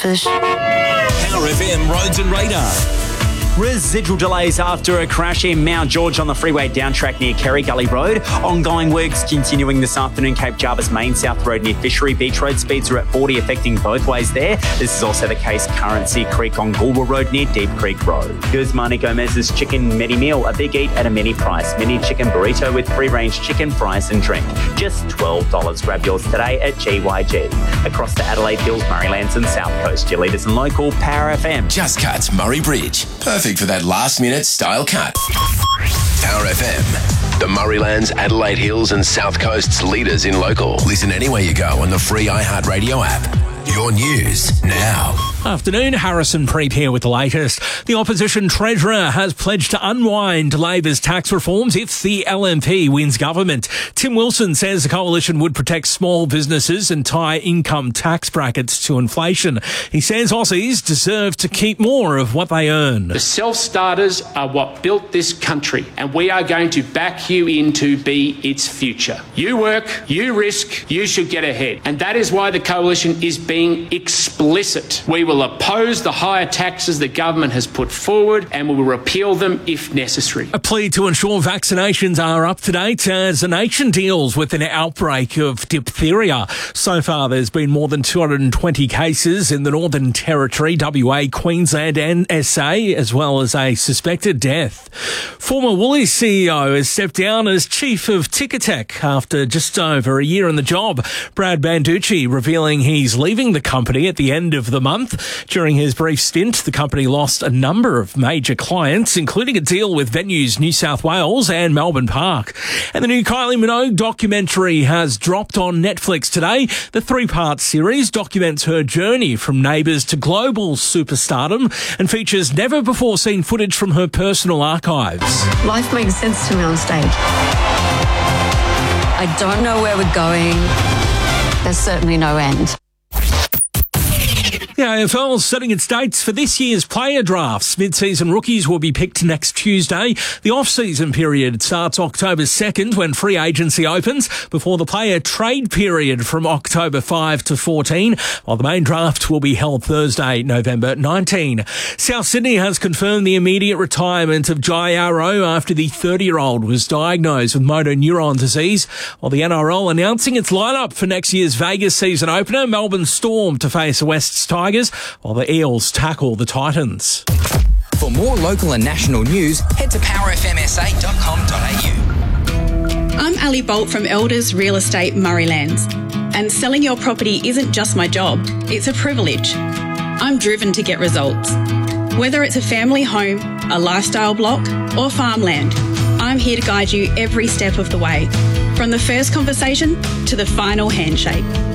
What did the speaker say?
Push. Power FM Roads and Radar. Residual delays after a crash in Mount George on the freeway downtrack near Kerry Gully Road. Ongoing works continuing this afternoon. Cape Jarvis Main South Road near Fishery Beach Road. Speeds are at 40, affecting both ways there. This is also the case Currency Creek on Goulburn Road near Deep Creek Road. Guzmani Gomez's Chicken Mini Meal, a big eat at a mini price. Mini chicken burrito with free-range chicken, fries and drink. Just $12. Grab yours today at GYG. Across the Adelaide Hills, Murraylands and South Coast, your leaders in local Power FM. Just Cuts Murray Bridge. Perfect for that last-minute style cut. Power FM. The Murraylands, Adelaide Hills and South Coast's leaders in local. Listen anywhere you go on the free iHeartRadio app. Your news now. Afternoon, Harrison Preep here with the latest. The opposition treasurer has pledged to unwind Labor's tax reforms if the LNP wins government. Tim Wilson says the coalition would protect small businesses and tie income tax brackets to inflation. He says Aussies deserve to keep more of what they earn. The self-starters are what built this country, and we are going to back you in to be its future. You work, you risk, you should get ahead. And that is why the coalition is being explicit. We will oppose the higher taxes the government has put forward and we will repeal them if necessary. A plea to ensure vaccinations are up to date as the nation deals with an outbreak of diphtheria. So far, there's been more than 220 cases in the Northern Territory, WA, Queensland and SA, as well as a suspected death. Former Woolies CEO has stepped down as chief of Ticketek after just over a year in the job. Brad Banducci revealing he's leaving the company at the end of the month. During his brief stint, the company lost a number of major clients, including a deal with Venues New South Wales and Melbourne Park. And the new Kylie Minogue documentary has dropped on Netflix today. The three-part series documents her journey from Neighbours to global superstardom and features never-before-seen footage from her personal archives. Life makes sense to me on stage. I don't know where we're going. There's certainly no end. The AFL is setting its dates for this year's player drafts. Mid-season rookies will be picked next Tuesday. The off-season period starts October 2nd when free agency opens before the player trade period from October 5 to 14, while the main draft will be held Thursday, November 19. South Sydney has confirmed the immediate retirement of Jai Arrow after the 30-year-old was diagnosed with motor neuron disease, while the NRL announcing its lineup for next year's Vegas season opener, Melbourne Storm to face the Wests Tigers, while the Eels tackle the Titans. For more local and national news, head to powerfmsa.com.au. I'm Ali Bolt from Elders Real Estate Murraylands, and selling your property isn't just my job, it's a privilege. I'm driven to get results. Whether it's a family home, a lifestyle block, or farmland, I'm here to guide you every step of the way, from the first conversation to the final handshake.